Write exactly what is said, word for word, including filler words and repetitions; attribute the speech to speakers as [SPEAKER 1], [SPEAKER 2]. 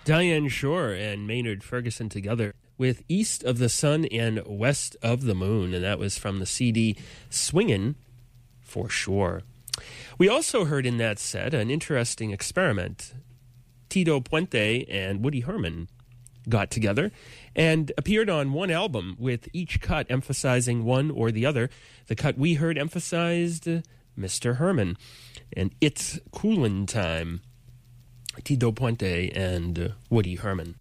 [SPEAKER 1] Diane Shore and Maynard Ferguson together with East of the Sun and West of the Moon, and that was from the C D Swingin' for Sure. We also heard in that set an interesting experiment. Tito Puente and Woody Herman got together and appeared on one album with each cut emphasizing one or the other. The cut we heard emphasized Mister Herman and It's Coolin' Time. Tito Puente and Woody Herman.